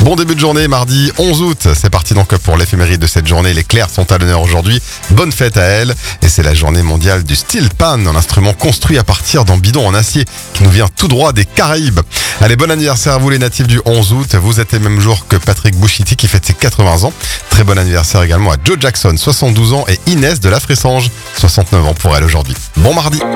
Bon début de journée, mardi 11 août. C'est parti donc pour l'éphéméride de cette journée. Les Clairs sont à l'honneur aujourd'hui. Bonne fête à elles. Et c'est la journée mondiale du steel pan, un instrument construit à partir d'un bidon en acier qui nous vient tout droit des Caraïbes. Allez, bon anniversaire à vous les natifs du 11 août. Vous êtes les même jour que Patrick Bouchiti qui fête ses 80 ans. Très bon anniversaire également à Joe Jackson, 72 ans, et Inès de la Fressange, 69 ans pour elle aujourd'hui. Bon mardi.